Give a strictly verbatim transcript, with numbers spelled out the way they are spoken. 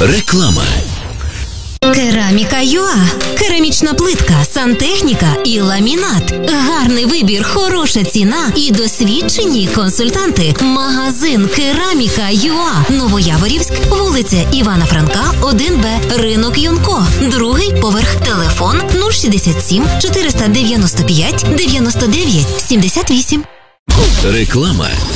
Реклама. Кераміка ЮА. Керамічна плитка, сантехніка і ламінат. Гарний вибір, хороша ціна і досвідчені консультанти. Магазин Кераміка ЮА. Новояворівськ, вулиця Івана Франка, один Б, ринок Юнко. Другий поверх. Телефон нуль шістдесят сім чотириста дев'яносто п'ять дев'яносто дев'ять сімдесят вісім. Реклама.